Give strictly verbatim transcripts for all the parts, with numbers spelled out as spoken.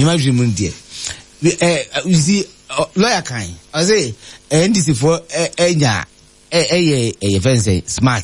me ma dream ndie eh you see lawyer kan I say N D C for enya eh eh eh say smart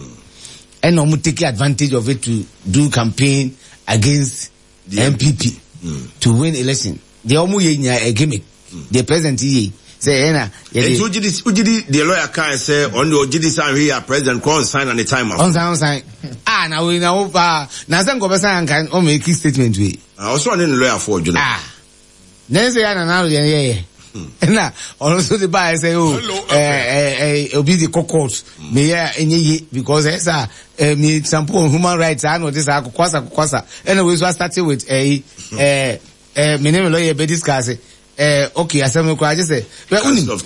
and no take advantage of it to do campaign against the M P P mm. to win election. The omu yenya a gimmick. Mm. The president ye say na. And so did did the lawyer can say on the did sign here president can sign on the time. On sign sign. Ah na we na over na say go be sign can o make statement we. I was running the lawyer for you. Ah. Then say na na yeah yeah. Na also the buy say oh eh eh eh obi the court me yeah enye because eh sir me sample human rights I know this akwasa akwasa anyway so I started with eh eh eh me name lawyer be discuss eh okay asem ko aje say the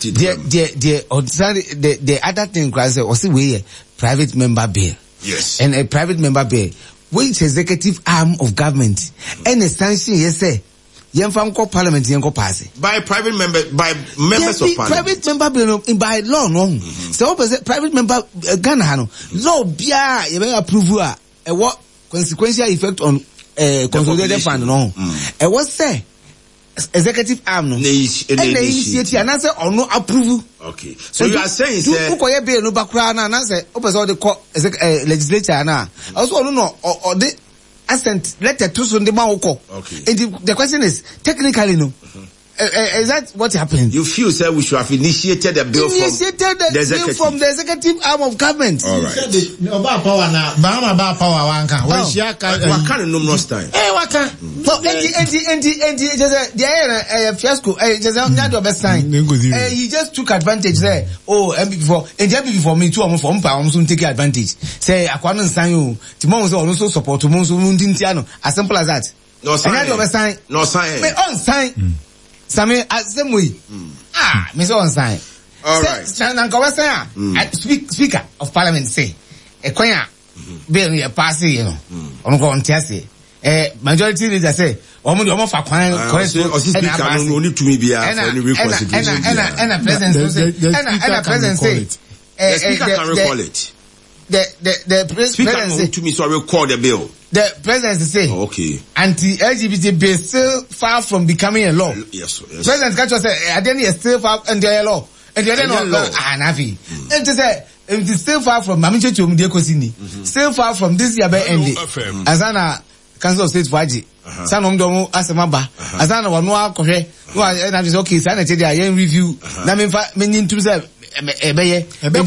the the the the other thing ko say was we private member bill. Yes, and a private member bill which executive arm of government and a sanction yes say Yenfanko parliament yenko pass by private member by members of parliament. Private member bill by law no. Mm-hmm. So private member uh, Ghana no law bia you may approve a uh, what consequential effect on uh, consolidated fund no. Mm. Uh, what say executive arm no. And the initiative and I say or no approve. Okay. So and you are saying say who koye bill no bakra na na say open all the legislature na. Also no no or the assent letter to Sunday Maoko. Okay. And the, the question is, technically, no. Mm-hmm. Uh, uh, is that what happened? You feel, sir, we should have initiated the bill initiated from the, the executive. Bill from the executive arm of government. All right. No, about power now. Bahama about power wanka. When she can, what kind of numerous time? Eh, what kind? So, enti, enti, enti, enti, just the air, fiasco. Eh, just not your best time. Eh, he just took advantage there. Oh, M P before, and M P before me too. I'm from power. I'm soon take advantage. Say, I can't sign you. Tomorrow also support. Tomorrow so Mundintiano. As simple as that. No sign. Not your best time. No sign. Me on sign. Same as same way. Mm. Ah, me so on sign. All right. Nanka say ah, speak speaker of parliament say e kwanya bill you pass you know. On go on tiase. Eh majority leader say omo de omo fa kwan correct o speaker no need to me bia for any request. And and and and president say and and president say eh speaker can recall it. The the the president say to me so recall the bill. The president say, oh, okay, anti-L G B T bill still far from becoming a law. Yes, yes. President Kacho say, I didn't still far and the law, and the other law. Ah, nafi. And to say, it is still far from Mamiche to Mudekosini, still far from this year by ending. Azana Council of State Faji, San Omdomo Asamaba, Azana Wanua Kohe, who are and I just okay, sanitary I review. Namin meaning to say, Ebeye,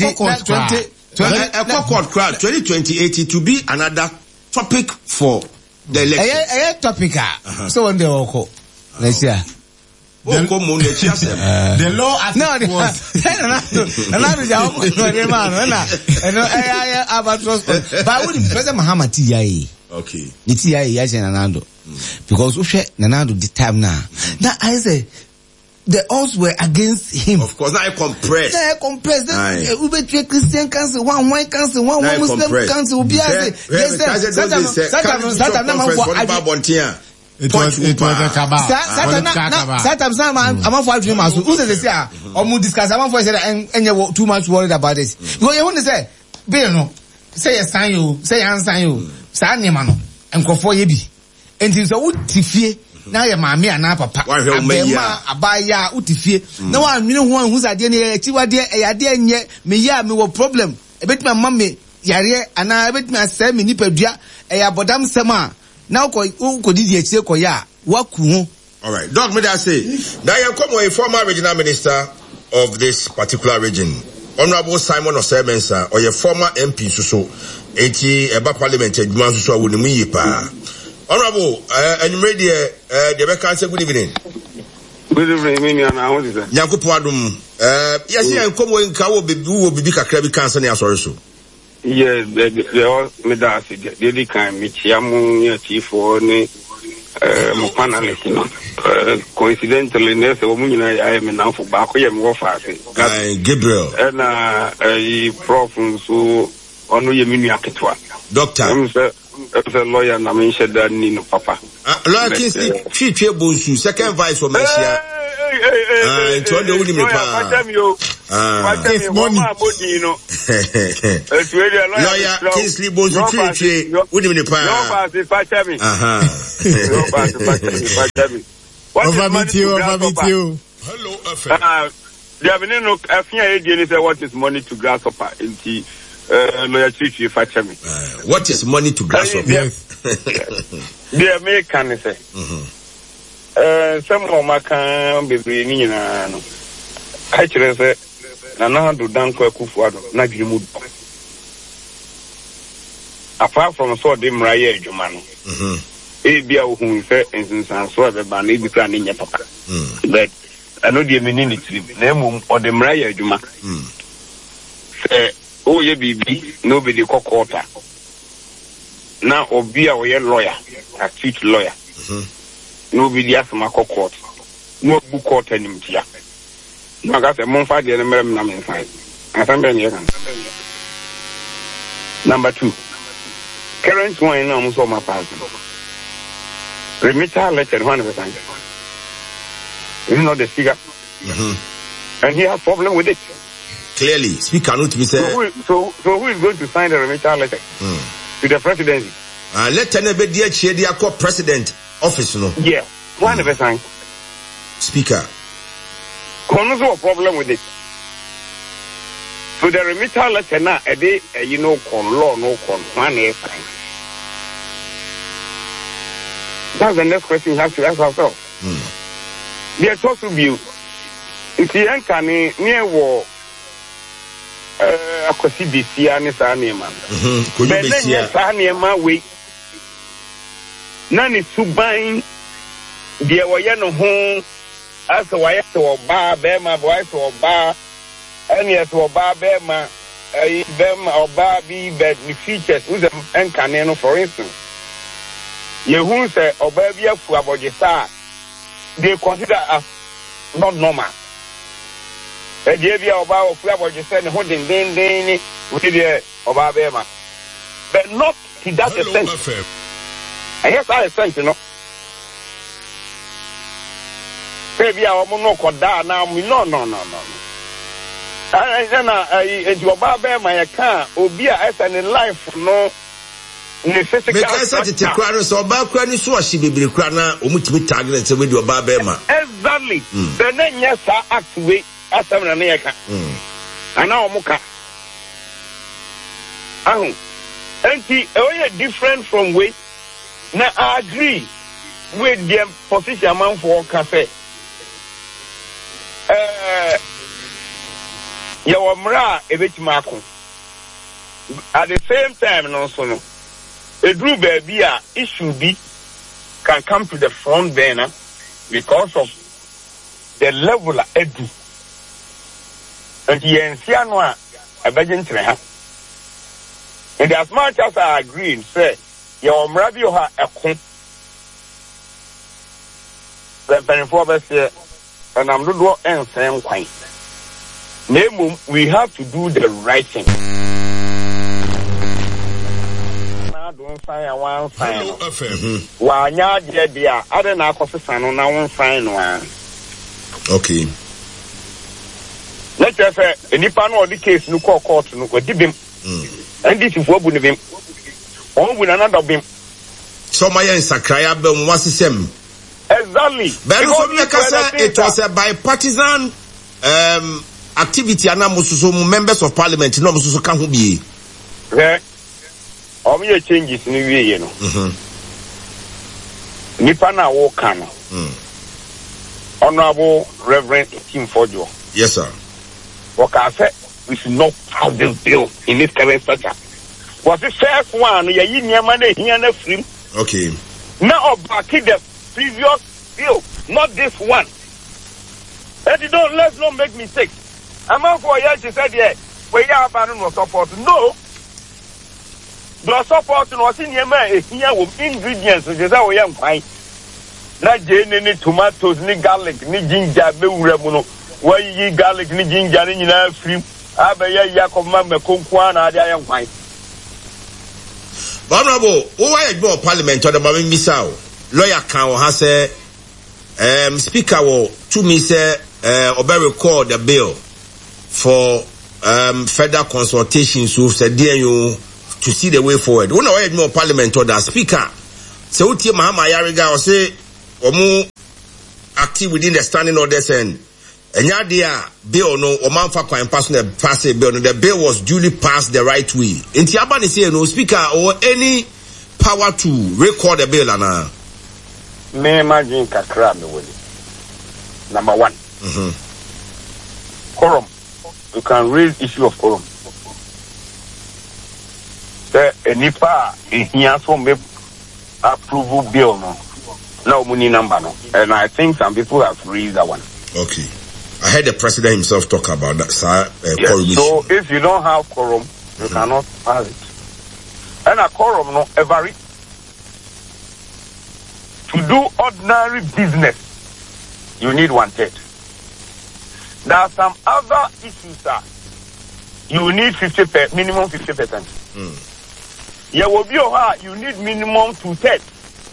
Ebeye, twenty twenty eighty to be another topic for the election. A topic. Uh-huh. So when they all call. Let's hear. The, the law as no, it was. Another job. But what is President Muhammad T I A? Okay. The T I A yes and Nanado. Because we share Nanado the time now. Now I say the odds were against him. Of course, now I compress. Now I compress. We be three Christian council, one white council, one Muslim council. Be as yes, sir. Satan, Satan, Satan, number four. It was it was a cabal. Satan, Satan, I'm for dream. Who says this? Or we discuss. I'm for say and you too much worried about this. Because you want to say, Bill, no, say a sign you, say answer you, sign your man, and go for yebi. And it's a wood tifie. Now your mammy and papa. Abaya utifie. No one you know one who's a dear chiwa dear a dear nye me ya me wo problem. A bit my mommy yare and I bet me a semi nipedia a bodam sema. Now ko ko didi eche ko ya waku. All right. Doc me that say. Now you come a former regional minister of this particular region. Honorable Simon Osemensa or your former M P so eti eba parliament eduma so so woni yi pa. Honorable, uh, and you made the, uh, the back answer. Good evening. Good evening, me and how is it? Yanko Padum. Uh, yes, yeah, come when Kawo be who will be big a crabby cancer near so. Yes, they all made us the kind Michiamu, chief or ne, uh, Mopana, you know. Coincidentally, there's a woman I am now for Bakoya Warfare. Gabriel. And, uh, a prof so on your mini actua. Doctor. As a lawyer, I mean, said that Nino Papa. Lawyer Kingsley, future Bonsu, second vice for Messia. Ah, it's on the only me pa. Ah, it's money. Lawyer Kingsley Bozu Tree, wouldn't me pa. No pass it, pass me. Aha. No pass it, pass me. Over with you, over with you. Hello, Affair. There have been no affair again. Say what is money to grasshopper? In the lawyer chief, you fetch me. What is money to grasshopper? Yes. The American say. Uh, some of my can be bringing in. I say, Nana do danko kufuado na gimu. Apart from so dem raye jumano. Mhm. E bia wo hu se ensan so e be ba na e bi kra ne nya papa. Mhm. But I know the meaning it trip. Na mum o dem raye juma. Mhm. Se o ye bibi nobody call quarter. Na obi a wo ye lawyer, a chief lawyer. Mhm. Nobody has my court. No book court anymore. No, I got a month five years and I'm inside. I can't be here. Number two, current one almost all my past. Remitter letter one percent. You know the figure, mm-hmm. And he has problem with it. Clearly, speaker not to be said. So who, so, so who is going to sign the remitter letter mm. to the presidency? Uh, let anybody dear chair the court president office, no? Yeah, one mm. percent. Speaker. No problem with it. So the remitter letter now, a day, you know, con law, no con one year time. That's the next question you have to ask ourselves. Mm. They are supposed to be, if you ain't can near war, uh, I could see this year and it's an man. But then yes, I near my way. None is to bind the Awayano home. As a wife to a bar, Bema, wife to a bar, and yes, to a bar, Bema, a Bema or Barbie, but the features with them and Canano, for instance. You who say, or baby, for about the star, they consider us not normal. A Javia about Flabber, you said, holding Dane Dane with the or Bema, but not to that extent. And yes, I think, you know. Baby, I will not call down now. No, no, no, no. I then I your barber my car, Obia as an life, no necessity. Because I take crown so about cranny so she be crana, Umut target with your barber. Exactly. The name, yes, I activate as an American. And now Moka. Oh, and he only different from way. Now I agree with the position among for cafe. Uh, Yawamra Ebit Marco. At the same time, no, so no. A group baby issue B can come to the front burner because of the level of edu. And he and Sianwa a begin to have. And as much as I agree, say, Yawamra you have a con. The Penforbes and I'm not going to say quite. Name, we have to do the right thing. Now don't sign one sign. Why not? Yeah, I don't know if sign on one sign one. Okay. Let's just say any pan or the case no call court no go dibim. And this is what we need. On with another bim. So my Sakraya Bem was the same. Exactly. But it was a bipartisan um, activity and members of parliament no mususu kan ho bi. Yeah. Omo ye changes ni wie ye no. Mhm. Nipa na wo kan no. Mm. Honorable Reverend Tim Fojo. Yes sir. What I said, we should not have this bill in this current structure. Was the first one ye yi niam na hia na frim. Okay. Now back the previous bill, not this one. And you don't, let's not make mistakes. I'm not for years, she said, yeah, we have no support. No. The support was in your man, here with ingredients, which is how we am fine. Not any tomatoes, ni garlic, ni ginger, be remuno. Why ye garlic, ni ginger, ni na free. Abaya Yakob Mamma Kunkwana, I am fine. Honorable, who are you parliament or the Babin Bissau? Lawyer Cow has a um speaker will to me say uh obe record the bill for um further consultation so said you to see the way forward. When I more parliament or the speaker say uti Mahama Yariga or say omu active within the standing orders and enya dia bill no omanfa kwan pass na pass a bill no the bill was duly passed the right way. Inti abani say no speaker or any power to record the bill ana. Me imagine kakra me woni. Number one. Mhm. Quorum. You can raise issue of quorum. The enipa ehia so me approval bill no. No money number no. And I think some people have raised that one. Okay. I heard the president himself talk about that, sir. Uh, yes. So if you don't have quorum, you mm-hmm. cannot pass it. And a quorum no every to do ordinary business, you need one third. There are some other issues, sir. You need fifty per minimum fifty percent. Mm. Yeah, will be you need minimum two thirds.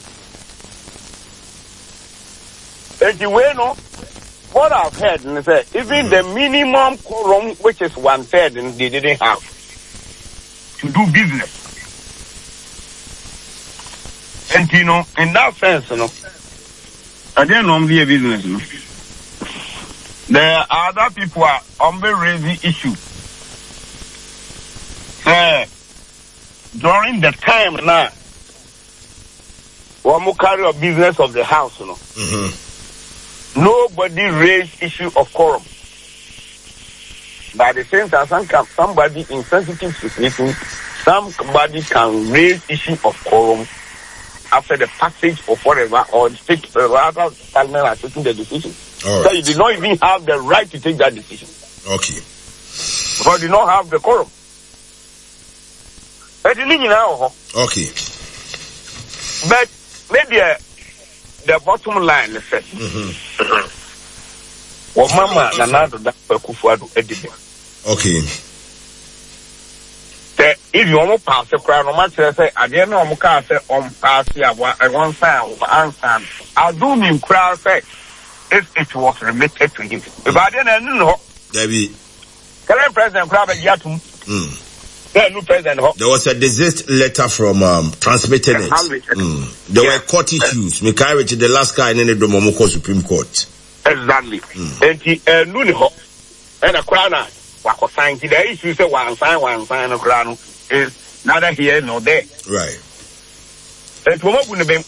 And the way no. What I've heard, and say, even mm-hmm. the minimum quorum, which is one third, and they didn't have to do business. And you know, in that sense, you know, I didn't know be a business. You know, there are other people are on the raising issue. Uh, during the time now, we carry a business of the house, you know. Mm-hmm. Nobody raised issue of quorum. By the same time, somebody in sensitive situation, somebody can raise issue of quorum after the passage of whatever, or take uh, rather parliament are taking the decision. All so right. you did not even have the right to take that decision. Okay. Because you don't have the quorum. Okay. But maybe uh, the bottom line is that well, Mama Nanado that Kufuado editing. Okay. If you want to pass a crown, no matter say, I didn't know Muka say on pass here one sound, answer. I'll do me crowd say if it was remitted to him. If I didn't know, Debbie, current President Crab Yatum, there new president. There was a desist letter from um, transmitting it. Mm. There yeah. were court issues. Mikai Richard, the last guy in the Domomoko Supreme Court. Exactly. Mm. And he uh, knew and a crown. What sign the issue say one sign, one sign of crown is neither here nor there. Right. And to open the bank.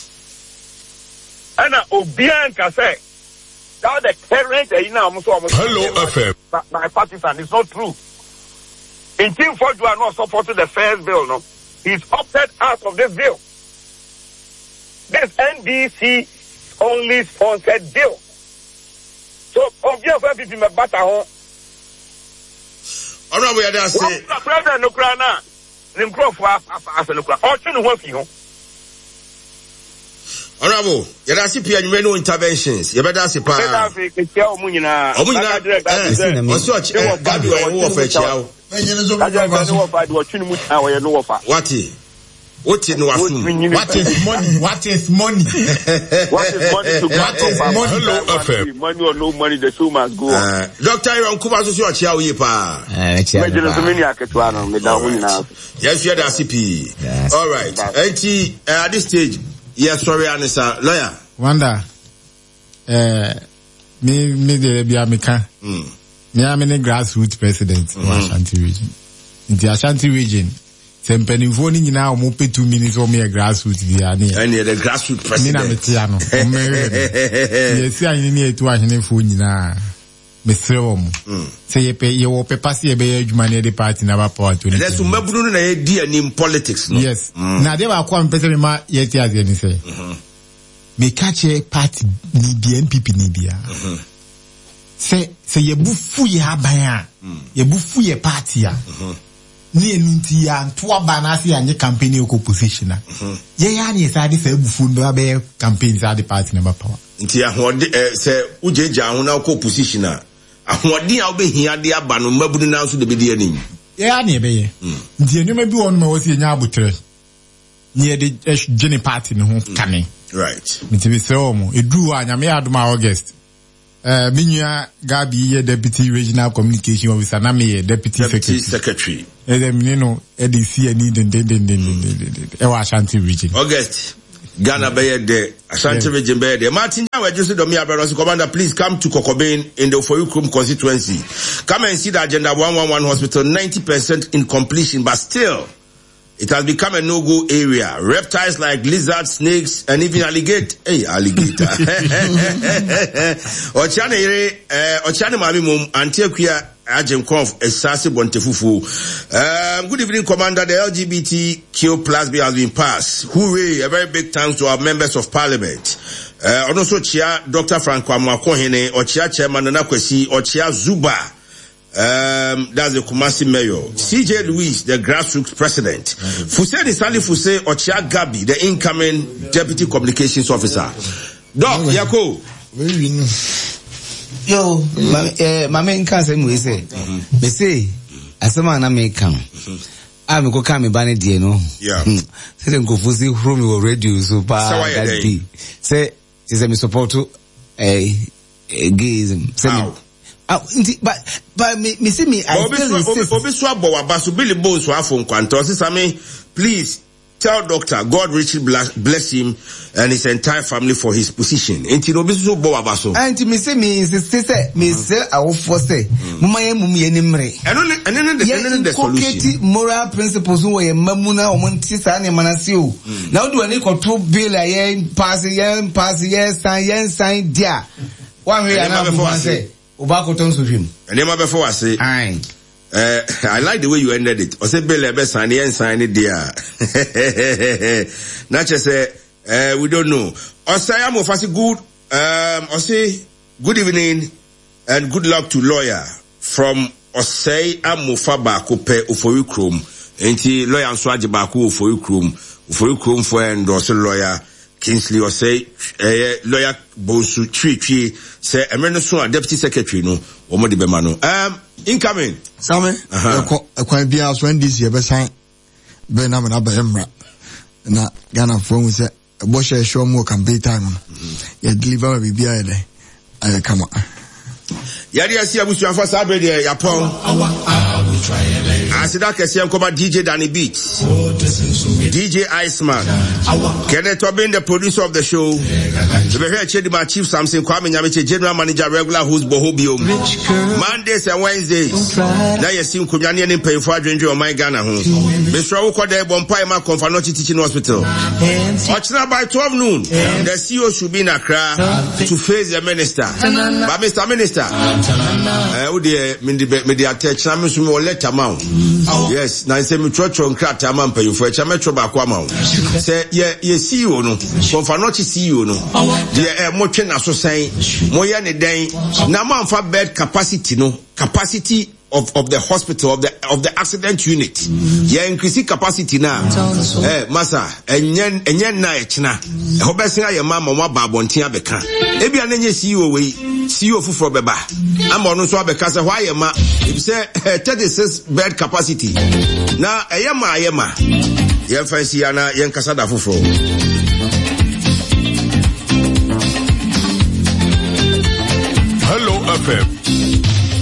And Obian can say that the current you know Hello F M. My partisan is not true. In Team Ford, you are not supporting the first bill, no? He's opted out of this bill. This N D C only sponsored bill. So, obviously, if you make better home. All right, we are there. Say, President Ukraina, the crop for us as a local. Or you want you. Honorable, you don't see P no interventions. You better see Pa. Omunina. Omunina. Also, Gabi, I will offer you. What? What is what is money? What is money? What is money to what is money? Hello, F M. Money or no money, the show must go. Uh, Doctor Iron Kuba so your chia we pa. Yes, you are the C P. All right. Auntie, at this stage, yes, sorry, Anissa, lawyer. Wanda, uh, me, me, the Biamika. Hmm. Me, I'm in a grassroots president of Ashanti region. In the Ashanti region, some penny voting now, more pay two minutes or me a grassroots. And you're the grassroots president. Yes, I need to have phone now. Mister Om. Say you pay your pass your beige money the party never power to. That's what Mabun idea in politics. Yes. Now they were quite person ma yet as you say. Me catch a party ni B N P P ni dia. Say say ye bufu ye habaya. Ye bufu ye party ya. Ni enunti ya ntuwa banasi ya nye campaign oko position na. Ye ya ni sa de say bufu ndo be campaign sa de party never power. Nti ahode eh say ujeja ho na oko position na. Ahode a obehia de aba no mabunu na so de be de anim. Ye ya ni ebe ye. Nti enuma bi won ma wo se nya abotre. Ni de gene party ne ho kane. Right. Mitibi seomo. Edu wa nyame aduma August. Uh, Minya Gabi ye Deputy Regional Communication Officer na me Deputy, Deputy Secretary. Secretary. Eh, me no, eh, the C N E den den den den den den. Eh, wa Ashanti Region. August. Ghana Bayer de Ashanti Region Bayer de Martin. We just do me Aberos Commander. Please come to Kokobane in the Ofoyukrum constituency. Come and see the agenda one one one hospital, ninety percent in completion, but still. It has become a no-go area. Reptiles like lizards, snakes, and even alligator. Hey, alligator. Ochiane ire, Ochiane mami mum, Antioquia, Ajem Konf, Esasi Bontefufu. Um, good evening, Commander. The L G B T Q plus bill has been passed. Hooray, a very big thanks to our members of parliament. Uh, also Chia, Doctor Franco Amwakohene, Ochia Chairman Nanakwesi, Ochia Zuba. Um, that's the Kumasi Mayor. C J Louis, the grassroots president. Fuseni Sali Fuse Ochia Gabi, the incoming deputy communications officer. Doc, Yako. Yo, my main cancer, we say. Me say, as a man, I make come. I'm go come bani dieno. Yeah. Say them go fusi from your radio so far. Say, say me support to a gayism. Say Ah, but but me me see me I still insist. Please tell doctor God richly bless him and his entire family for his position. Enti no bisu bo abaso. Enti me say me insist say me say I will force say mama ye mum ye nimre. Eno eno eno the the solution. Moral principles wo ye mamuna o monti sa ne manase o. Na wo do ani control bill ye pass ye pass ye sign ye sign dia. One way another say Obakoton Sufim. And then before I say, I uh, I like the way you ended it. I said, Bill, best sign and sign it there. Not just say, uh, we don't know. I say, I'm of good, um, I say, good evening and good luck to lawyer from Osei Amufa Bakope Ufoyukrum. Enti lawyer Answaji Baku Ufoyukrum. Ufoyukrum for endorse lawyer. Kingsley or say, eh, lawyer Bonsu Tree Tree, say, Emerson, deputy secretary, no, or Modi Bemano. Um, incoming. Sammy, a quite be as when this year, but sign Benham and Abba Emra. Na Ghana phone with a bush show more campaign time. You deliver me behind there. I come on. Yadi Asia was your first Abbey, Yapon. I said, I can see him come D J Danny Beats, D J Iceman, Kenneth Tobin, the producer of the show, the very Chedima Chief Samson Kwame Nyamiche, General Manager regular who's Bohobium, Mondays and Wednesdays. Now you see Kunyani and paying for a drink on my Ghana home. Mister Oko de Bompaima Confanochi Teaching Hospital. Ochina by twelve noon, the C E O should be in Accra to face the minister. But Mister Minister, I would media text Samus more letter mount. Yes, now say me church on crack amount pay for a chametro back amount. Say, yeah, ye see you no, Confanochi see you no. Yeah, more chen as so saying, Moyane day, now man for bed capacity no, capacity of of the hospital of the of the accident unit. Mm. Yeah, increasing capacity now. Eh, massa, enyen enyen na echna. E ho be say your mama wa ba bonten abeka. E bia na nye C E O we, C E O fufuro beba. Ama no so abeka say why ma. If say thirty-six bed capacity. Na eyema ayema. Yen fancy ana yen kasa da fufuro. Hello F M